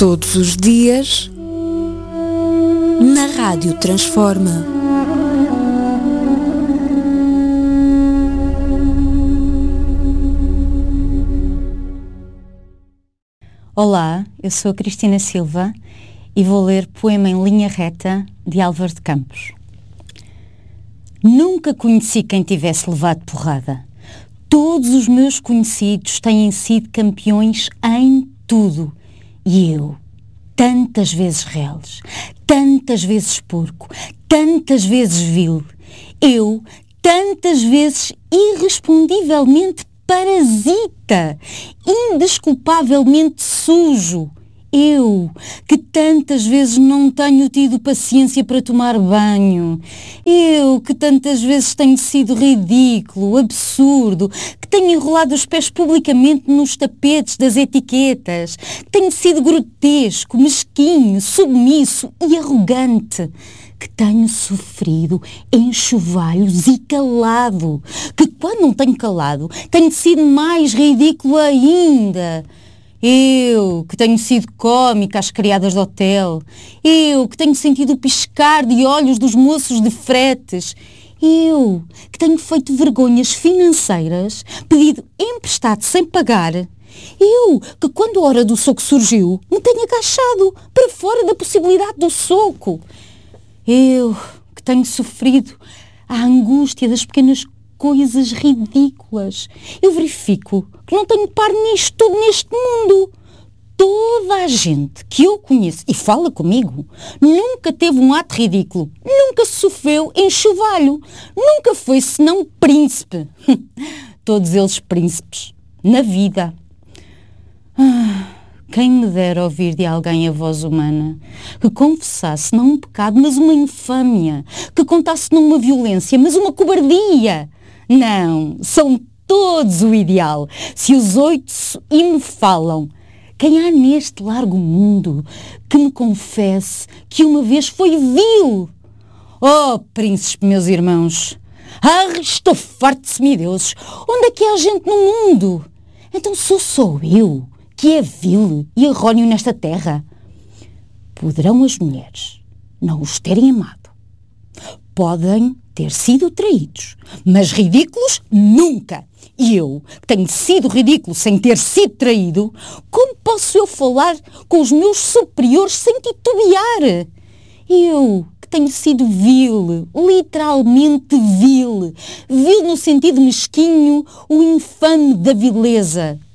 Todos os dias, na Rádio Transforma. Olá, eu sou a Cristina Silva e vou ler Poema em Linha Reta, de Álvaro de Campos. Nunca conheci quem tivesse levado porrada. Todos os meus conhecidos têm sido campeões em tudo. E eu, tantas vezes reles, tantas vezes porco, tantas vezes vil. Eu, tantas vezes irrespondivelmente parasita, indesculpavelmente sujo. Eu, que tantas vezes não tenho tido paciência para tomar banho. Eu, que tantas vezes tenho sido ridículo, absurdo, que tenho enrolado os pés publicamente nos tapetes das etiquetas, que tenho sido grotesco, mesquinho, submisso e arrogante, que tenho sofrido enxovalhos e calado, que quando não tenho calado, tenho sido mais ridículo ainda. Eu, que tenho sido cómica às criadas de hotel. Eu, que tenho sentido o piscar de olhos dos moços de fretes. Eu, que tenho feito vergonhas financeiras, pedido emprestado sem pagar. Eu, que quando a hora do soco surgiu, me tenho agachado para fora da possibilidade do soco. Eu, que tenho sofrido a angústia das pequenas coisas ridículas. Eu verifico que não tenho par nisto tudo neste mundo. Toda a gente que eu conheço e fala comigo nunca teve um ato ridículo, nunca sofreu enxovalho, nunca foi senão príncipe. Todos eles príncipes, na vida. Quem me dera ouvir de alguém a voz humana, que confessasse não um pecado, mas uma infâmia, que contasse não uma violência, mas uma cobardia. Não, são todos o ideal. Se os 8 e me falam, quem há neste largo mundo que me confesse que uma vez foi vil? Oh, príncipes, meus irmãos! Estou farto de semideuses! Onde é que há gente no mundo? Então sou só eu que é vil e errôneo nesta terra? Poderão as mulheres não os terem amado. Podem ter sido traídos, mas ridículos nunca. E eu, que tenho sido ridículo sem ter sido traído, como posso eu falar com os meus superiores sem titubear? Eu, que tenho sido vil, literalmente vil, vil no sentido mesquinho, o infame da vileza.